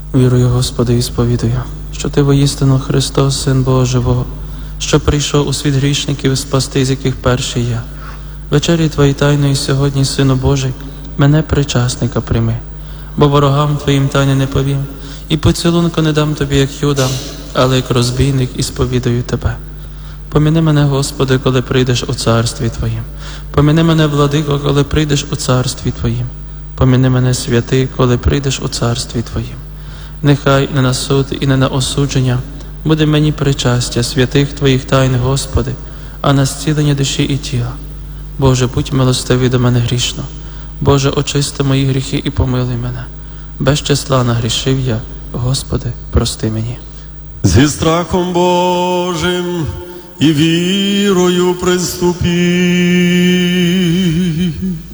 Вірую, Господи, і сповідую, що Ти воістину Христос, Син Бога Живого, що прийшов у світ грішників спасти, з яких перший я. Вечері Твоєї тайної сьогодні, Сину Божий, мене причасника прийми, бо ворогам Твоїм тайни не повім, і поцілунку не дам Тобі, як Юда, але як розбійник і сповідаю Тебе. Поміни мене, Господи, коли прийдеш у царстві Твоїм. Поміни мене, Владико, коли прийдеш у царстві Твоїм. Поміни мене, святий, коли прийдеш у царстві Твоїм. Нехай не на суд і не на осудження буде мені причастя святих Твоїх тайн, Господи, а на зцілення душі і тіла. Боже, будь милостивий до мене грішно. Боже, очисти мої гріхи і помилуй мене. Без числа нагрішив я, Господи, прости мені. Зі страхом Божим і вірою приступіть.